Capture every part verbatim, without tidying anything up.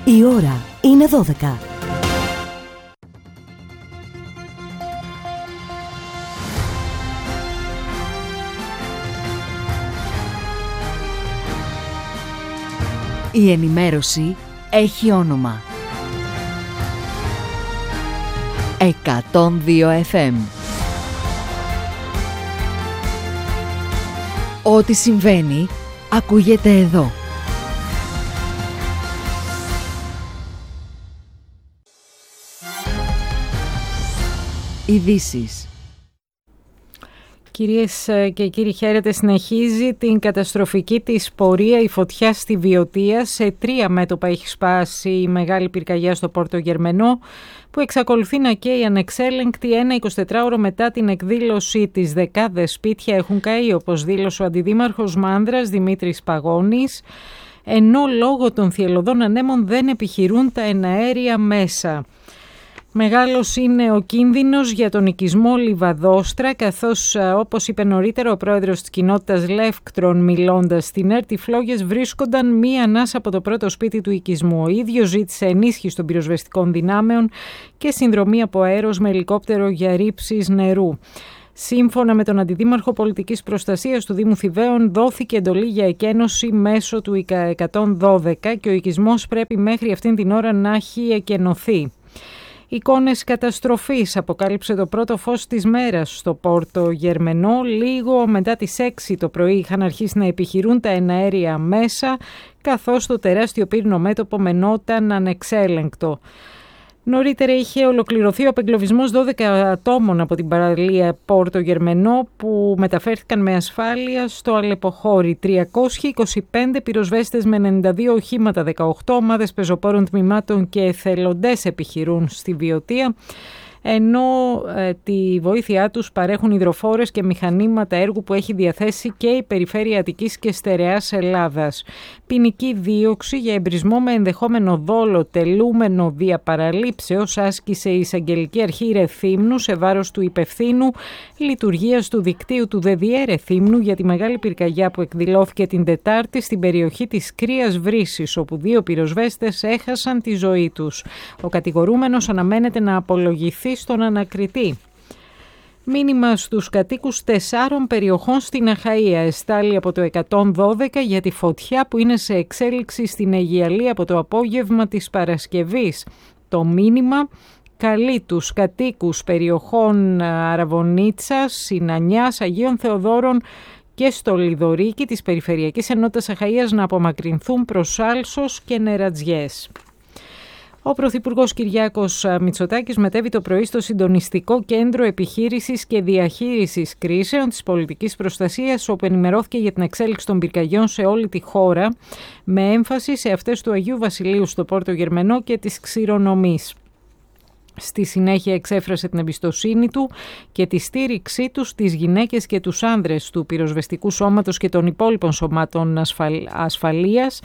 Η ώρα είναι δώδεκα. Η ενημέρωση έχει όνομα. εκατόν δύο εφ εμ. Ό,τι συμβαίνει, ακούγεται εδώ. Ειδήσεις. Κυρίες και κύριοι, χαίρετε. Συνεχίζει την καταστροφική της πορεία η φωτιά στη Βιωτία. Σε τρία μέτωπα έχει σπάσει η μεγάλη πυρκαγιά στο Πόρτο Γερμενό, που εξακολουθεί να καίει ανεξέλεγκτη ένα εικοσιτετράωρο μετά την εκδήλωσή της. Δεκάδες σπίτια έχουν καεί, όπως δήλωσε ο αντιδήμαρχος Μάνδρας Δημήτρης Παγώνης, ενώ λόγω των θυελλωδών ανέμων δεν επιχειρούν τα εναέρια μέσα. Μεγάλος είναι ο κίνδυνος για τον οικισμό Λιβαδόστρα, καθώς, όπως είπε νωρίτερα ο πρόεδρος της κοινότητας Λεύκτρων, μιλώντας στην ΕΡΤ, οι φλόγες βρίσκονταν μία ανάσα από το πρώτο σπίτι του οικισμού. Ο ίδιος ζήτησε ενίσχυση των πυροσβεστικών δυνάμεων και συνδρομή από αέρος με ελικόπτερο για ρήψεις νερού. Σύμφωνα με τον Αντιδήμαρχο Πολιτικής Προστασίας του Δήμου Θηβαίων, δόθηκε εντολή για εκένωση μέσω του εκατόν δώδεκα και ο οικισμός πρέπει μέχρι αυτήν την ώρα να έχει εκενωθεί. Εικόνες καταστροφής αποκάλυψε το πρώτο φως της μέρας στο Πόρτο Γερμενό. Λίγο μετά τις έξι το πρωί είχαν αρχίσει να επιχειρούν τα εναέρια μέσα, καθώς το τεράστιο πύρινο μέτωπο μενόταν ανεξέλεγκτο. Νωρίτερα είχε ολοκληρωθεί ο απεγκλωβισμός δώδεκα ατόμων από την παραλία Πόρτο Γερμενό, που μεταφέρθηκαν με ασφάλεια στο Αλεποχώρι. τριακόσιοι είκοσι πέντε πυροσβέστες με ενενήντα δύο οχήματα, δεκαοκτώ ομάδες πεζοπόρων τμήματων και εθελοντές επιχειρούν στη Βιωτία, ενώ ε, τη βοήθειά τους παρέχουν υδροφόρες και μηχανήματα έργου που έχει διαθέσει και η Περιφέρεια Αττικής και Στερεάς Ελλάδας. Ποινική δίωξη για εμπρισμό με ενδεχόμενο δόλο τελούμενο δια παραλήψεως άσκησε η Εισαγγελική Αρχή Ρεθύμνου σε βάρος του υπευθύνου λειτουργίας του δικτύου του ΔΕΔΙΕ Ρεθύμνου για τη μεγάλη πυρκαγιά που εκδηλώθηκε την Τετάρτη στην περιοχή της Κρύας Βρύσης, όπου δύο πυροσβέστες έχασαν τη ζωή τους. Ο κατηγορούμενος αναμένεται να απολογηθεί στον ανακριτή. Μήνυμα στους κατοίκους τεσσάρων περιοχών στην Αχαΐα εστάλει από το εκατόν δώδεκα για τη φωτιά που είναι σε εξέλιξη στην Αιγιαλή από το απόγευμα της Παρασκευής. Το μήνυμα καλεί τους κατοίκους περιοχών Αραβωνίτσας, Συνανιάς, Αγίων Θεοδόρων και στο Λιδωρίκι της Περιφερειακής Ενότητας Αχαΐας να απομακρυνθούν προς Άλσος και Νερατζιές. Ο Πρωθυπουργός Κυριάκος Μητσοτάκης μετέβη το πρωί στο Συντονιστικό Κέντρο Επιχείρησης και Διαχείρισης Κρίσεων της Πολιτικής Προστασίας, όπου ενημερώθηκε για την εξέλιξη των πυρκαγιών σε όλη τη χώρα, με έμφαση σε αυτές του Αγίου Βασιλείου στο Πόρτο Γερμενό και της Ξηρονομής. Στη συνέχεια εξέφρασε την εμπιστοσύνη του και τη στήριξή του στις γυναίκες και τους άνδρες του πυροσβεστικού σώματος και των υπόλοιπων σωμάτων ασφαλ... ασφαλείας,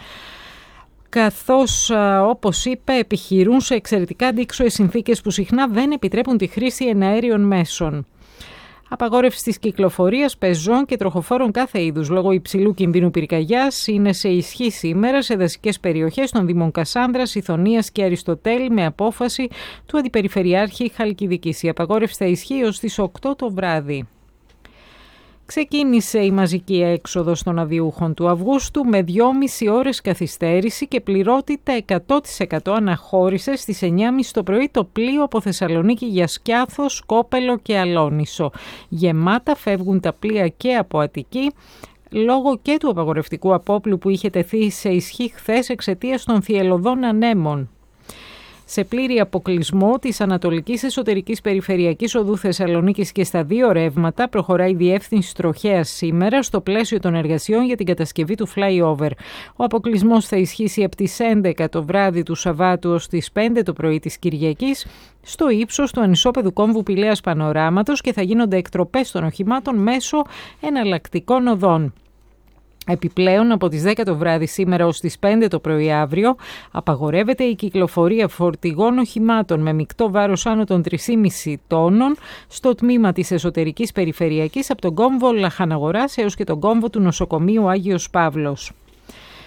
καθώς, όπως είπε, επιχειρούν σε εξαιρετικά αντίξωες συνθήκες που συχνά δεν επιτρέπουν τη χρήση εναέριων μέσων. Απαγόρευση της κυκλοφορίας πεζών και τροχοφόρων κάθε είδους λόγω υψηλού κινδύνου πυρκαγιάς είναι σε ισχύ σήμερα σε δασικές περιοχές των Δήμων Κασάνδρας, Ιθωνίας και Αριστοτέλη, με απόφαση του Αντιπεριφερειάρχη Χαλκιδικής. Η απαγόρευση θα ισχύει ως τις οκτώ το βράδυ. Ξεκίνησε η μαζική έξοδος των αδειούχων του Αυγούστου με δυόμιση ώρες καθυστέρηση και πληρότητα εκατό τοις εκατό αναχώρησε στις εννιά και μισή το πρωί το πλοίο από Θεσσαλονίκη για Σκιάθο, Σκόπελο και Αλόνισο. Γεμάτα φεύγουν τα πλοία και από Αττική, λόγω και του απαγορευτικού απόπλου που είχε τεθεί σε ισχύ χθες εξαιτίας των θυελλωδών ανέμων. Σε πλήρη αποκλεισμό της Ανατολικής Εσωτερικής Περιφερειακής Οδού Θεσσαλονίκης και στα δύο ρεύματα προχωράει η διεύθυνση τροχέας σήμερα στο πλαίσιο των εργασιών για την κατασκευή του flyover. Ο αποκλεισμός θα ισχύσει από τις έντεκα το βράδυ του Σαββάτου ως τις πέντε το πρωί της Κυριακής στο ύψος του ανισόπεδου κόμβου Πηλαίας Πανοράματος και θα γίνονται εκτροπές των οχημάτων μέσω εναλλακτικών οδών. Επιπλέον, από τις δέκα το βράδυ σήμερα ως τις πέντε το πρωί αύριο, απαγορεύεται η κυκλοφορία φορτηγών οχημάτων με μεικτό βάρος άνω των τρία κόμμα πέντε τόνων στο τμήμα της εσωτερικής περιφερειακής από τον κόμβο Λαχαναγοράς έως και τον κόμβο του νοσοκομείου Άγιος Παύλος.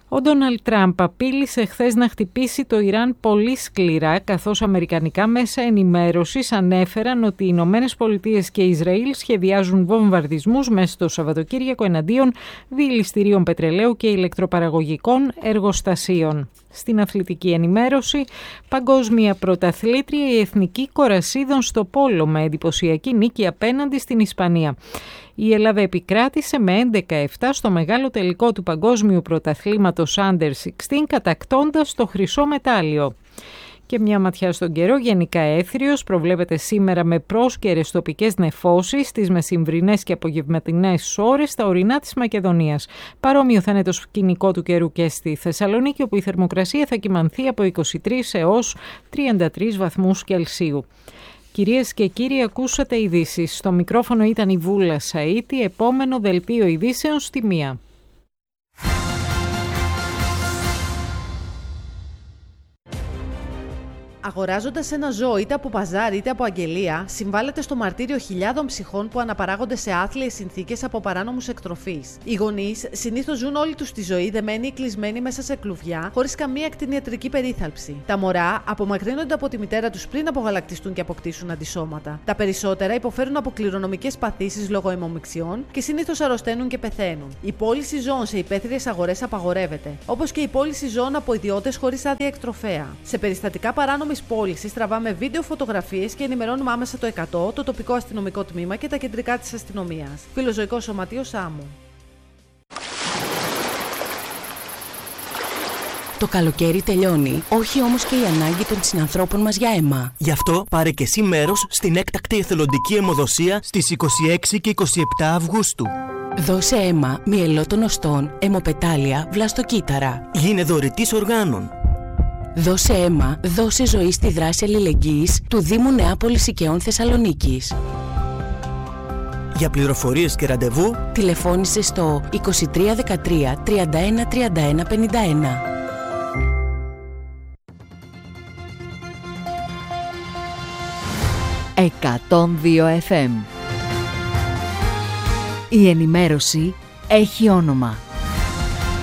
Ο Ντόναλντ Τραμπ απείλησε χθες να χτυπήσει το Ιράν πολύ σκληρά, καθώς αμερικανικά μέσα ενημέρωσης ανέφεραν ότι οι Ηνωμένες Πολιτείες και Ισραήλ σχεδιάζουν βομβαρδισμούς μέσα στο Σαββατοκύριακο εναντίον διελιστηρίων πετρελαίου και ηλεκτροπαραγωγικών εργοστασίων. Στην αθλητική ενημέρωση, παγκόσμια πρωταθλήτρια η Εθνική Κορασίδων στο πόλο με εντυπωσιακή νίκη απέναντι στην Ισπανία. Η Ελλάδα επικράτησε με έντεκα επτά στο μεγάλο τελικό του Παγκόσμιου Πρωταθλήματος Under εξήντα, κατακτώντας το χρυσό μετάλλιο. Και μια ματιά στον καιρό, γενικά έθριος, προβλέπεται σήμερα με πρόσκαιρες τοπικές νεφώσεις στις μεσημβρινές και απογευματινές ώρες στα ορεινά της Μακεδονίας. Παρόμοιο θα είναι το σκηνικό του καιρού και στη Θεσσαλονίκη, όπου η θερμοκρασία θα κυμανθεί από είκοσι τρεις έως τριάντα τρεις βαθμούς Κελσίου. Κυρίες και κύριοι, ακούσατε ειδήσεις. Στο μικρόφωνο ήταν η Βούλα Σαΐτη, επόμενο δελτίο ειδήσεων στη μία. Αγοράζοντας ένα ζώο είτε από παζάρι είτε από αγγελία, συμβάλλεται στο μαρτύριο χιλιάδων ψυχών που αναπαράγονται σε άθλιες συνθήκες από παράνομους εκτροφείς. Οι γονείς συνήθως ζουν όλη τους τη ζωή δεμένοι ή κλεισμένοι μέσα σε κλουβιά, χωρίς καμία κτηνιατρική περίθαλψη. Τα μωρά απομακρύνονται από τη μητέρα τους πριν απογαλακτιστούν και αποκτήσουν αντισώματα. Τα περισσότερα υποφέρουν από κληρονομικές παθήσεις λόγω αιμομιξιών και συνήθως αρρωσταίνουν και πεθαίνουν. Η πώληση ζώων σε υπαίθριες αγορές απαγορεύεται, όπως και η πώληση ζώων από ιδιώτες χωρίς άδεια εκτροφέα. Σε περιστατικά παράνομης πώλησης τραβάμε βίντεο, φωτογραφίες και ενημερώνουμε άμεσα το εκατό, το τοπικό αστυνομικό τμήμα και τα κεντρικά της αστυνομίας. Φιλοζωικό Σωματείο Σάμου. Το καλοκαίρι τελειώνει, όχι όμως και η ανάγκη των συνανθρώπων μας για αίμα. Γι' αυτό πάρε και εσύ μέρος στην έκτακτη εθελοντική αιμοδοσία στις είκοσι έξι και είκοσι επτά Αυγούστου. Δώσε αίμα μυελότων οστών, αιμοπετάλια, βλαστοκύτταρα. Γίνε δωρητής οργάνων. Δώσε αίμα, δώσε ζωή στη δράση αλληλεγγύης του Δήμου Νεάπολης Οικαιών Θεσσαλονίκης. Για πληροφορίες και ραντεβού, τηλεφώνησε στο είκοσι τρία δεκατρία τριάντα ένα τριάντα ένα πενήντα ένα. εκατόν δύο εφ εμ. Η ενημέρωση έχει όνομα.